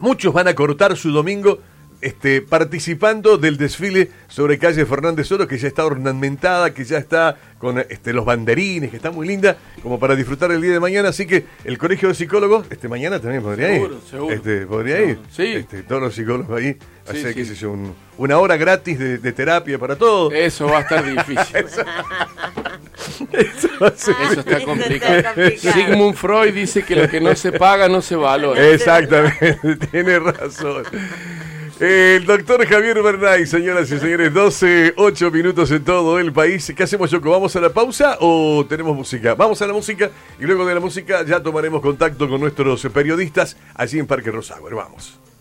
Muchos van a cortar su domingo participando del desfile sobre calle Fernández Oro, que ya está ornamentada, que ya está con los banderines, que está muy linda, como para disfrutar el día de mañana. Así que el Colegio de Psicólogos, mañana también podría ir. Seguro. Podría ir. Sí. Todos los psicólogos ahí. Sí, Hacer, sí. qué sé yo, una hora gratis de terapia para todos. Eso va a estar difícil. Eso está complicado. Sigmund Freud dice que lo que no se paga no se valora. Exactamente, tiene razón. El doctor Javier Bernay, señoras y señores, 12:08 minutos en todo el país. ¿Qué hacemos, Yoko? ¿Vamos a la pausa o tenemos música? Vamos a la música y luego de la música ya tomaremos contacto con nuestros periodistas allí en Parque Rosauer. Vamos.